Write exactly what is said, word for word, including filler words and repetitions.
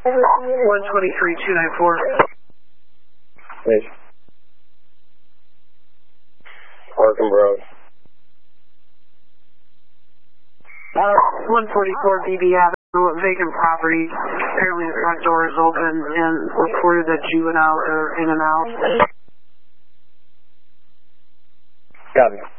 one twenty-three, two ninety-four. Thanks. Parking Bros. Uh, one forty-four B B Avenue, vacant property. Apparently the front door is open and reported that juvenile are in and out. Got it.